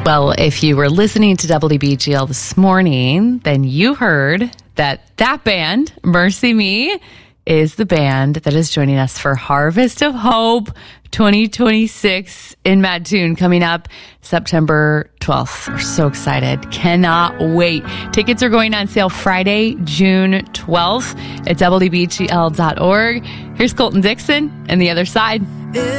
Well, if you were listening to WBGL this morning, then you heard that band, Mercy Me, is the band that is joining us for Harvest of Hope 2026 in Mattoon coming up September 12th. We're so excited. Cannot wait. Tickets are going on sale Friday, June 12th at WBGL.org. Here's Colton Dixon and The Other Side.